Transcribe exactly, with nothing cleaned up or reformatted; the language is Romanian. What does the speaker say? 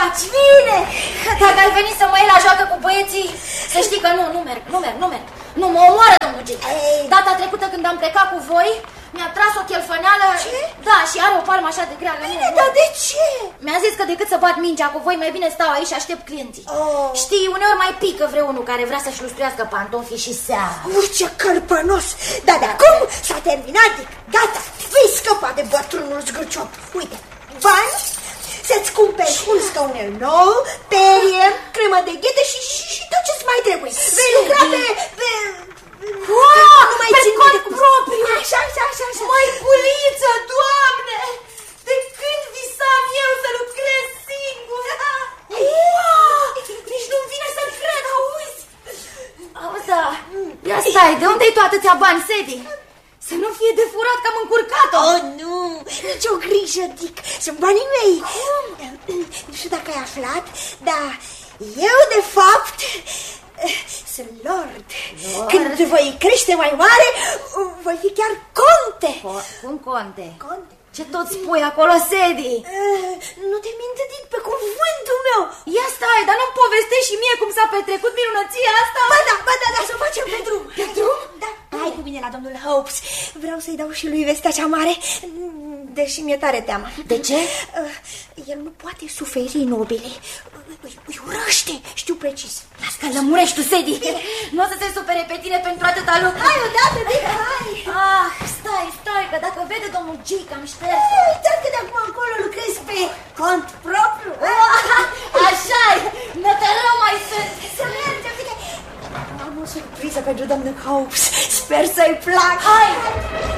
faci? Bine! Dacă ai venit să mă iei la joacă cu băieții, să știi că nu, nu merg, nu merg, nu merg. Nu, mă omoară domnul G. Data trecută când am plecat cu voi, mi-a tras o chelfăneală. Ce? Da, și are o palmă așa de grea. Bine, dar de ce? Mi-a zis că decât să bat mingea cu voi, mai bine stau aici și aștept clienții. Oh. Știi, uneori mai pică vreunul care vrea să-și lustruiască pantofii și seara. Ui, ce cărpănos! Da, de acum s-a terminat, gata, vei scăpa de bătrânul zgârciop. Uite, bani, să-ți cumperi un scaunel nou, perie, cremă de ghete și, și, și tot ce-ți mai trebuie. Vei lucra pe... pe... Wow, nu mai pe țin cont de propriu! Așa, așa, așa, așa. Măiculiță, Doamne! De când visam eu să lucrez singur? Wow! Nici nu-mi vine să cred, auzi? Auzi, da, ia stai, de unde-i tu atâția bani, Sedi? Să nu fie de furat că am încurcat-o. Oh, nu, nicio grijă, Dick, sunt banii mei. Nu știu dacă ai aflat, dar eu, de fapt, sunt lord. Lord. Când voi crește mai mare, voi fi chiar conte. Co cum conte? Conte. Ce tot spui acolo, Sedi? Uh, nu te minte, Dick, pe cuvântul meu. Ia stai, dar nu-mi povestești și mie cum s-a petrecut minunăția asta? Ba da, ba da, da, să facem pe drum. Pe drum? Da, hai cu mine la domnul Hopes. Vreau să-i dau și lui vestea cea mare, deși mi-e tare teamă. De ce? Uh, el nu poate suferi nobile. Îi urăște, știu precis. Las că lămurești tu, Sedi. Nu o să se supere pe tine pentru atâta lucru. Hai odată, Dick, hai. Ah, stai, stai, că dacă vede domnul G că am șters. Uitați că de acum încolo lucrez pe cont propriu. Așa-i, nătărău mai sunt. Să mergem, uite. Am o surpriză pentru domnul Hopes. Sper să-i placă. Hai!